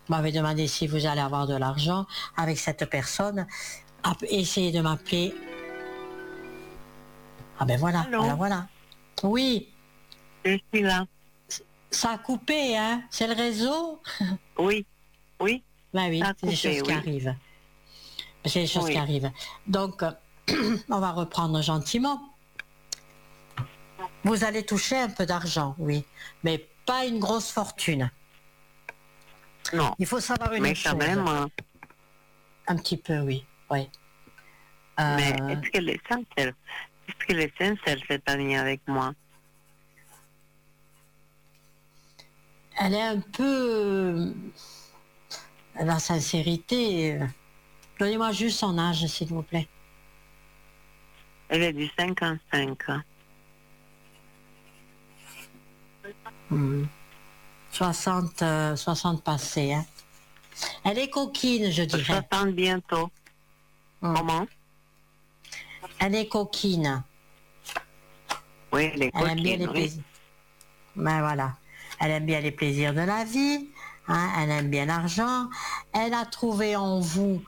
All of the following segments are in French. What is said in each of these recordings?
Vous m'avez demandé si vous allez avoir de l'argent avec cette personne. Essayez de m'appeler. Ah ben voilà, Allô? voilà. Oui, Je suis là. ça a coupé, hein? C'est le réseau? Oui, oui. Ben oui, Ça a c'est des coupé, choses qui oui. arrivent. C'est des choses qui Oui. arrivent. Donc, on va reprendre gentiment. Vous allez toucher un peu d'argent, oui, mais pas une grosse fortune. Non. Il faut savoir une Mais chose. quand même, Un petit peu, oui. Oui. mais est-ce qu'elle est sincère? Est-ce qu'elle est sincère, cette amie, avec moi? Elle est un peu... La sincérité... Donnez-moi juste son âge, s'il vous plaît. Elle est du 55. 60 passés, hein. Elle est coquine, je dirais. 60 bientôt. Comment? Elle est coquine. Oui, elle est Elle aime bien coquine, les oui. plaisirs. Ben voilà. Elle aime bien les plaisirs de la vie. Hein, elle aime bien l'argent. Elle a trouvé en vous...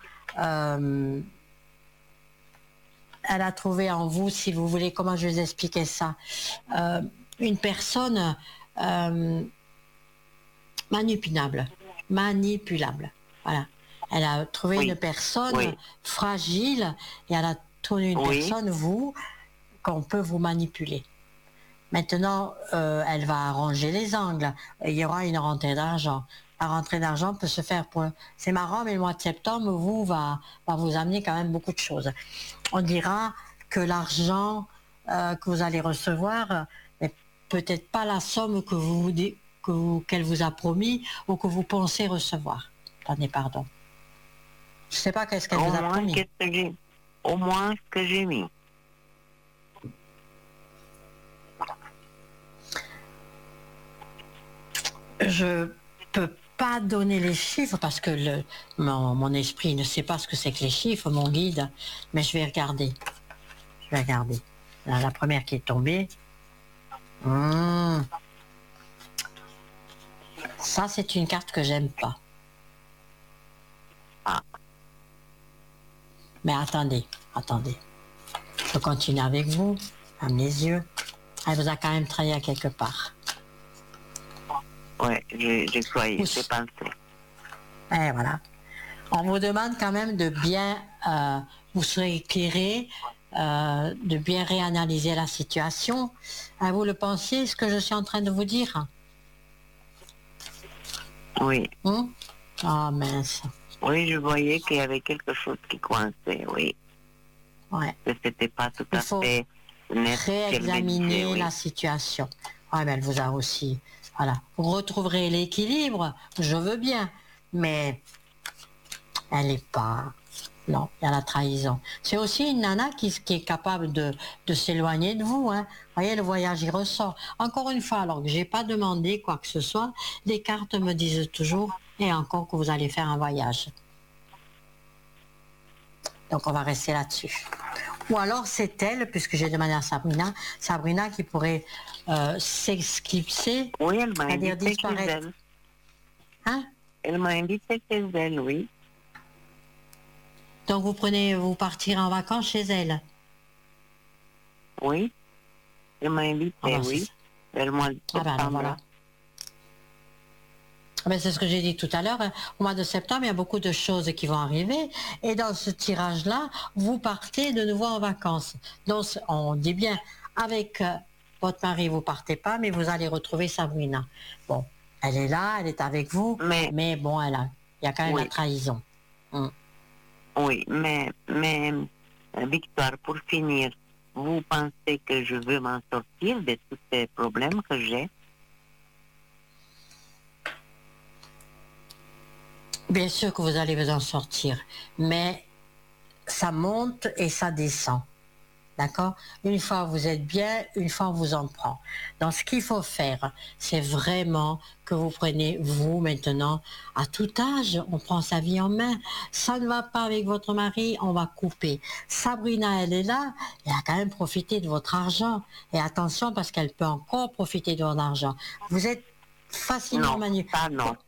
elle a trouvé en vous, si vous voulez, comment je vais vous expliquer ça, une personne manipulable. Voilà. Elle a trouvé une personne fragile et elle a trouvé une personne, vous, qu'on peut vous manipuler. Maintenant, elle va arranger les angles. Il y aura une rentrée d'argent. La rentrée d'argent peut se faire pour... C'est marrant, mais le mois de septembre, va vous amener quand même beaucoup de choses. On dira que l'argent que vous allez recevoir n'est peut-être pas la somme qu'elle vous a promis ou que vous pensez recevoir. Attendez, pardon. Je ne sais pas qu'est-ce qu'elle vous a promis. Au moins ce que j'ai mis. Je peux pas donner les chiffres parce que mon esprit ne sait pas ce que c'est que les chiffres, mon guide, mais je vais regarder. Là, la première qui est tombée. Ça, c'est une carte que j'aime pas. Mais attendez. Je continue avec vous. À mes yeux. Elle vous a quand même trahi à quelque part. Oui, j'ai croyé, j'ai pensé. Et voilà. On vous demande quand même de bien vous serez éclairé, de bien réanalyser la situation. Vous le pensiez, ce que je suis en train de vous dire? Oui. Ah mince. Oui, je voyais qu'il y avait quelque chose qui coinçait, oui. Ouais. Que c'était pas tout à fait net. Réexaminer la situation. Ah, mais elle vous a aussi... Voilà. Vous retrouverez l'équilibre, je veux bien, mais elle n'est pas... Non, il y a la trahison. C'est aussi une nana qui est capable de s'éloigner de vous. Hein. Vous voyez, le voyage, il ressort. Encore une fois, alors que je n'ai pas demandé quoi que ce soit, les cartes me disent toujours, et encore que vous allez faire un voyage. Donc on va rester là-dessus. Ou alors c'est elle, puisque j'ai demandé à Sabrina qui pourrait s'esquipser, oui, elle m'a c'est-à-dire invité disparaître. chez elle. Hein? Elle m'a invité chez elle, oui. Donc vous partirez en vacances chez elle? Oui, elle m'a invité, oui. Vers le mois de septembre. Alors voilà. C'est ce que j'ai dit tout à l'heure. Hein. Au mois de septembre, il y a beaucoup de choses qui vont arriver. Et dans ce tirage-là, vous partez de nouveau en vacances. Donc, on dit bien, avec votre mari, vous partez pas, mais vous allez retrouver Sabrina. Bon, elle est là, elle est avec vous, mais bon, il y a quand même la trahison. Oui, mais Victoire, pour finir, vous pensez que je veux m'en sortir de tous ces problèmes que j'ai? Bien sûr que vous allez vous en sortir, mais ça monte et ça descend. D'accord? Une fois vous êtes bien, une fois on vous en prend. Donc ce qu'il faut faire, c'est vraiment que vous preniez, vous maintenant, à tout âge, on prend sa vie en main. Ça ne va pas avec votre mari, on va couper. Sabrina, elle est là, elle a quand même profité de votre argent. Et attention, parce qu'elle peut encore profiter de votre argent. Vous êtes facilement manipulé. Non.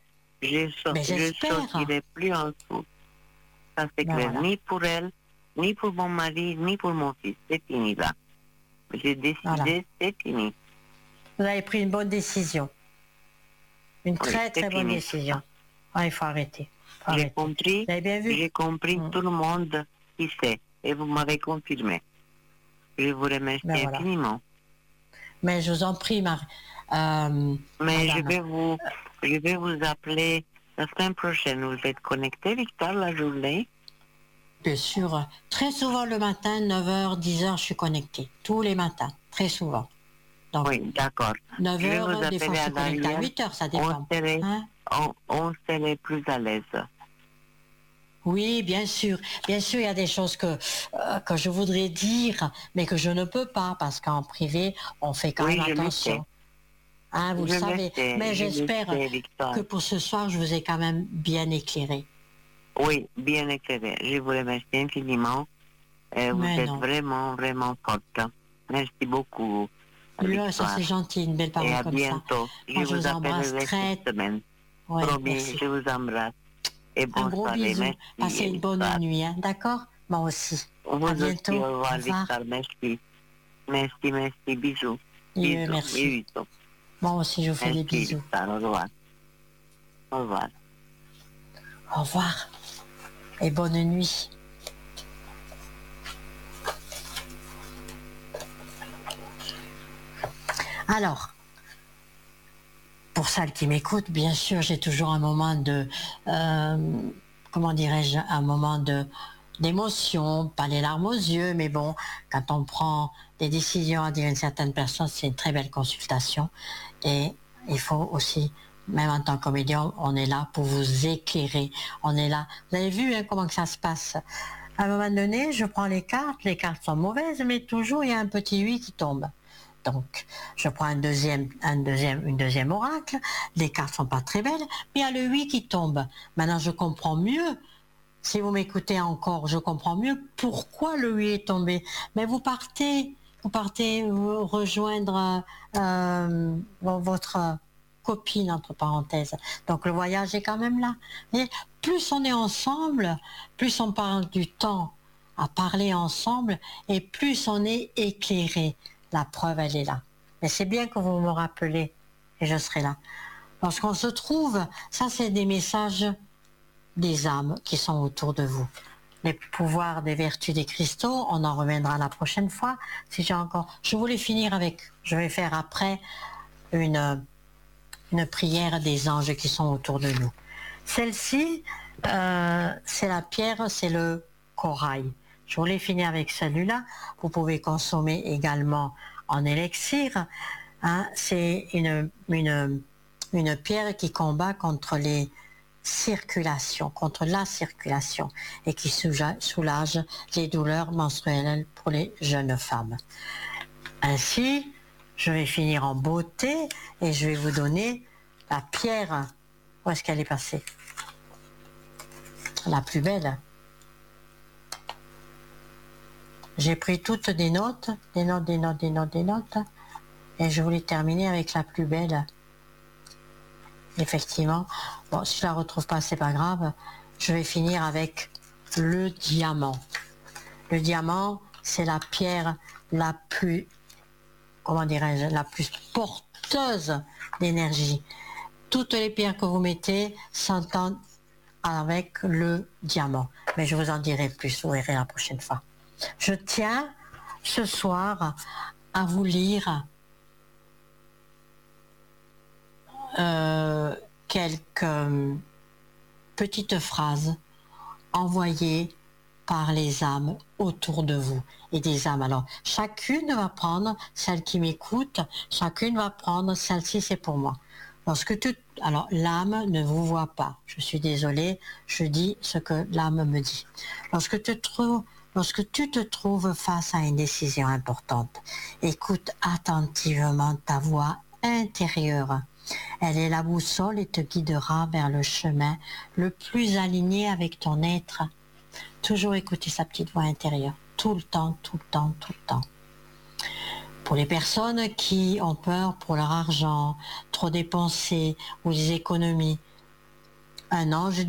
je sortirai plus en dessous. Ça c'est clair, voilà. ni pour elle, ni pour mon mari, ni pour mon fils. C'est fini là. J'ai décidé, c'est fini. Vous avez pris une bonne décision. Une très très bonne décision. Ah, il faut arrêter. J'ai compris, vous avez bien vu? J'ai compris tout le monde qui sait. Et vous m'avez confirmé. Je vous remercie infiniment. Mais je vous en prie, mais madame. Je vais vous appeler la semaine prochaine. Vous êtes connecté, Victor, la journée? Bien sûr. Très souvent le matin, 9h, 10h, je suis connectée. Tous les matins, très souvent. Donc, oui, d'accord. 9h, des fois je suis connectée à 8h, ça dépend. On serait plus à l'aise. Oui, bien sûr. Bien sûr, il y a des choses que je voudrais dire, mais que je ne peux pas, parce qu'en privé, on fait quand même attention. Hein, vous le savez. Mais j'espère que pour ce soir, je vous ai quand même bien éclairé. Oui, bien éclairé. Je vous remercie infiniment. Vous êtes vraiment, vraiment forte. Merci beaucoup. Oui, ça c'est gentil, une belle parole comme ça. Et à bientôt. Moi, je vous embrasse très... Ouais, promis, merci. Je vous embrasse. Et un gros bisou. Passez une bonne nuit, hein, d'accord? Moi aussi. Vous à bientôt. Aussi, au revoir, Victor. Merci. Merci. Bisous. Bisous. Merci. Bisous. Moi aussi, je vous fais des bisous. Victor, au revoir. Au revoir. Au revoir. Et bonne nuit. Alors, pour celles qui m'écoutent, bien sûr, j'ai toujours un moment de, comment dirais-je, un moment d'émotion, pas les larmes aux yeux, mais bon, quand on prend des décisions à dire une certaine personne, c'est une très belle consultation. Et il faut aussi, même en tant que médium, on est là pour vous éclairer. On est là. Vous avez vu hein, comment que ça se passe? À un moment donné, je prends les cartes sont mauvaises, mais toujours il y a un petit 8 qui tombe. Donc, je prends une deuxième oracle, les cartes sont pas très belles, mais il y a le 8 qui tombe. Maintenant, je comprends mieux, si vous m'écoutez encore, je comprends mieux pourquoi le 8 est tombé. Mais vous partez rejoindre votre copine, entre parenthèses. Donc, le voyage est quand même là. Et plus on est ensemble, plus on parle du temps à parler ensemble, et plus on est éclairé. La preuve, elle est là. Mais c'est bien que vous me rappelez et je serai là. Lorsqu'on se trouve, ça c'est des messages des âmes qui sont autour de vous. Les pouvoirs des vertus des cristaux, on en reviendra la prochaine fois. Si j'ai encore, je voulais finir avec, je vais faire après une prière des anges qui sont autour de nous. Celle-ci, c'est la pierre, c'est le corail. Je voulais finir avec celui-là. Vous pouvez consommer également en élixir. Hein, c'est une pierre qui combat contre les circulations, contre la circulation et qui soulage les douleurs menstruelles pour les jeunes femmes. Ainsi, je vais finir en beauté et je vais vous donner la pierre. Où est-ce qu'elle est passée? La plus belle. J'ai pris toutes des notes, et je voulais terminer avec la plus belle. Effectivement, bon, si je la retrouve pas, c'est pas grave. Je vais finir avec le diamant. Le diamant, c'est la pierre la plus, comment dirais-je, la plus porteuse d'énergie. Toutes les pierres que vous mettez s'entendent avec le diamant. Mais je vous en dirai plus, vous verrez la prochaine fois. Je tiens ce soir à vous lire quelques petites phrases envoyées par les âmes autour de vous et des âmes. Alors, chacune va prendre, celle qui m'écoute, chacune va prendre, celle-ci c'est pour moi. Alors, l'âme ne vous voit pas. Je suis désolée, je dis ce que l'âme me dit. Lorsque tu te trouves face à une décision importante, écoute attentivement ta voix intérieure. Elle est la boussole et te guidera vers le chemin le plus aligné avec ton être. Toujours écouter sa petite voix intérieure, tout le temps. Pour les personnes qui ont peur pour leur argent, trop dépensé ou les économies, un ange